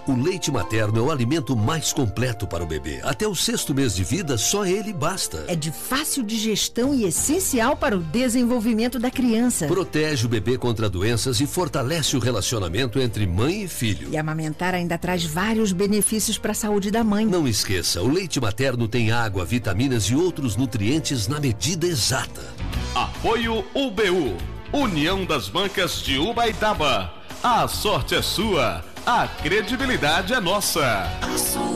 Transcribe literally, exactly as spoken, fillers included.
O leite materno é o alimento mais completo para o bebê. Até o sexto mês de vida, só ele basta. É de fácil digestão e essencial para o desenvolvimento da criança. Protege o bebê contra doenças e fortalece o relacionamento entre mãe e filho. E amamentar ainda traz vários benefícios para a saúde da mãe. Não esqueça, o leite materno tem água, vitaminas e outros nutrientes na medida exata. Apoio U B U, União das Bancas de Ubaitaba. A sorte é sua, a credibilidade é nossa.